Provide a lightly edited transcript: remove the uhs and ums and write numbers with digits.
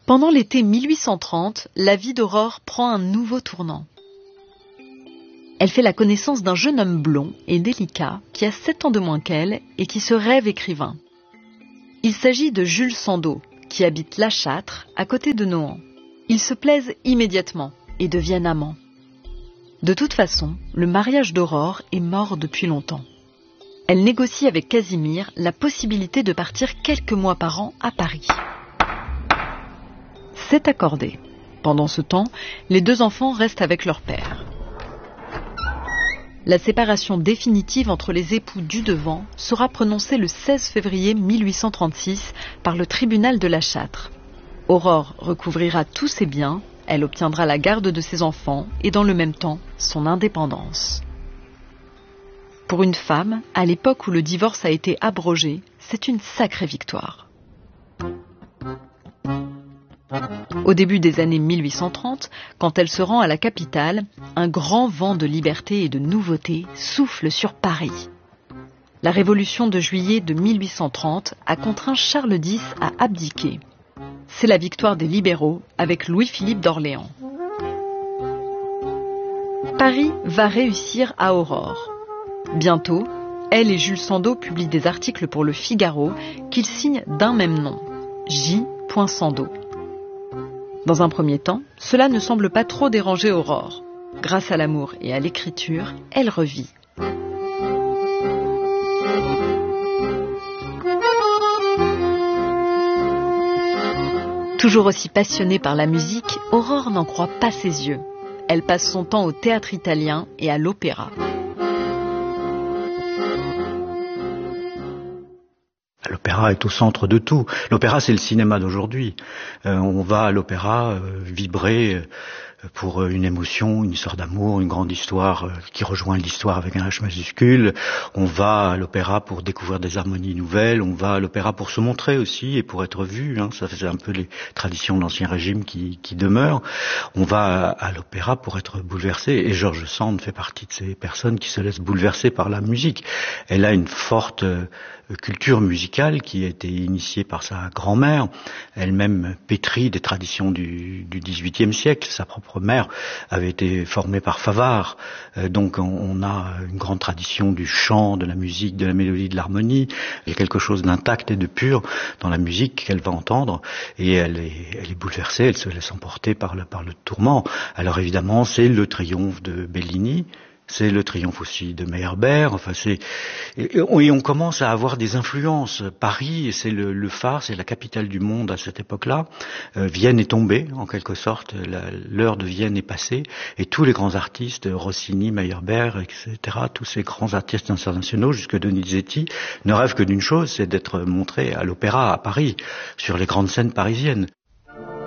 Pendant l'été 1830, la vie d'Aurore prend un nouveau tournant. Elle fait la connaissance d'un jeune homme blond et délicat qui a 7 ans de moins qu'elle et qui se rêve écrivain. Il s'agit de Jules Sandeau, qui habite La Châtre, à côté de Nohant. Ils se plaisent immédiatement et deviennent amants. De toute façon, le mariage d'Aurore est mort depuis longtemps. Elle négocie avec Casimir la possibilité de partir quelques mois par an à Paris. C'est accordé. Pendant ce temps, les 2 enfants restent avec leur père. La séparation définitive entre les époux Dudevant sera prononcée le 16 février 1836 par le tribunal de La Châtre. Aurore recouvrira tous ses biens, elle obtiendra la garde de ses enfants et dans le même temps son indépendance. Pour une femme, à l'époque où le divorce a été abrogé, c'est une sacrée victoire. Au début des années 1830, quand elle se rend à la capitale, un grand vent de liberté et de nouveauté souffle sur Paris. La révolution de juillet de 1830 a contraint Charles X à abdiquer. C'est la victoire des libéraux avec Louis-Philippe d'Orléans. Paris va réussir à Aurore. Bientôt, elle et Jules Sandeau publient des articles pour le Figaro qu'ils signent d'un même nom, J. Sandeau. Dans un premier temps, cela ne semble pas trop déranger Aurore. Grâce à l'amour et à l'écriture, elle revit. Toujours aussi passionnée par la musique, Aurore n'en croit pas ses yeux. Elle passe son temps au théâtre italien et à l'opéra. L'opéra est au centre de tout. L'opéra, c'est le cinéma d'aujourd'hui. On va à l'opéra vibrer pour une émotion, une histoire d'amour, une grande histoire qui rejoint l'histoire avec un H majuscule. On va à l'opéra pour découvrir des harmonies nouvelles. On va à l'opéra pour se montrer aussi et pour être vu. Ça fait un peu les traditions de l'Ancien Régime qui demeurent. On va à l'opéra pour être bouleversé. Et George Sand fait partie de ces personnes qui se laissent bouleverser par la musique. Elle a une forte culture musicale qui a été initiée par sa grand-mère, elle-même pétrie des traditions du XVIIIe siècle. Sa propre mère avait été formée par Favart. Donc on a une grande tradition du chant, de la musique, de la mélodie, de l'harmonie. Il y a quelque chose d'intact et de pur dans la musique qu'elle va entendre et elle est bouleversée, elle se laisse emporter par le tourment. Alors évidemment, c'est le triomphe de Bellini. C'est le triomphe aussi de Meyerbeer. Et on commence à avoir des influences. Paris, c'est le phare, c'est la capitale du monde à cette époque-là. Vienne est tombée, en quelque sorte. L'heure de Vienne est passée. Et tous les grands artistes, Rossini, Meyerbeer, etc., tous ces grands artistes internationaux, jusque Donizetti, ne rêvent que d'une chose, c'est d'être montrés à l'opéra à Paris, sur les grandes scènes parisiennes.